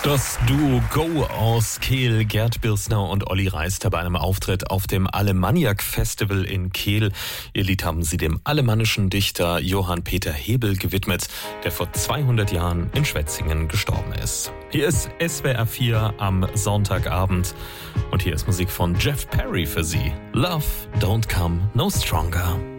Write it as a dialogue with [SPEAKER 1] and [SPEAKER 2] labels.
[SPEAKER 1] Das Duo Go aus Kehl, Gerd Birsner und Olli Reister bei einem Auftritt auf dem Alemanniak Festival in Kehl. Ihr Lied haben sie dem alemannischen Dichter Johann Peter Hebel gewidmet, der vor 200 Jahren in Schwetzingen gestorben ist. Hier ist SWR 4 am Sonntagabend und hier ist Musik von Jeff Perry für Sie. Love don't come no stronger.